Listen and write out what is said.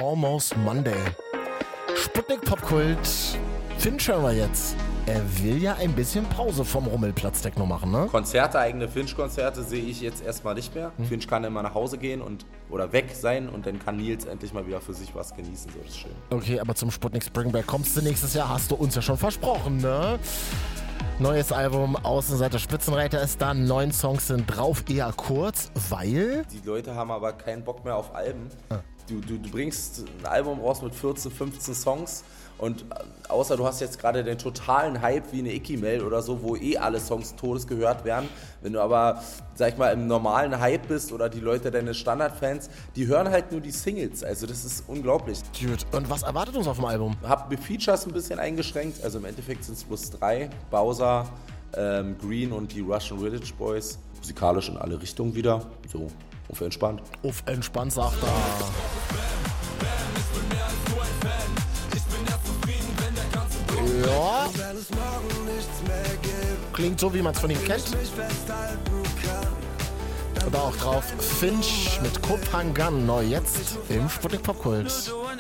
Almost Monday. Sputnik Popkult. Finch hören wir jetzt. Er will ja ein bisschen Pause vom Rummelplatz-Techno machen, ne? Konzerte, eigene Finch-Konzerte sehe ich jetzt erstmal nicht mehr. Finch kann immer nach Hause gehen oder weg sein und dann kann Nils endlich mal wieder für sich was genießen. So, das ist schön. Okay, aber zum Sputnik Springback kommst du nächstes Jahr, hast du uns ja schon versprochen, ne? Neues Album, Außenseiter Spitzenreiter ist da, 9 Songs sind drauf, eher kurz, weil... Die Leute haben aber keinen Bock mehr auf Alben. Du bringst ein Album raus mit 14, 15 Songs und außer du hast jetzt gerade den totalen Hype wie eine Icky-Mail oder so, wo alle Songs todes gehört werden. Wenn du aber, sag ich mal, im normalen Hype bist oder die Leute, deine Standardfans, die hören halt nur die Singles. Also das ist unglaublich. Gut, und was erwartet uns auf dem Album? Hab die Features ein bisschen eingeschränkt, also im Endeffekt sind es bloß 3. Bowser, Green und die Russian Village Boys. Musikalisch in alle Richtungen wieder. So, auf entspannt. Auf entspannt, sagt er. Ja. Klingt so, wie man es von ihm kennt. Aber auch drauf Finch mit Kopangan neu jetzt im Sputnik Popkult.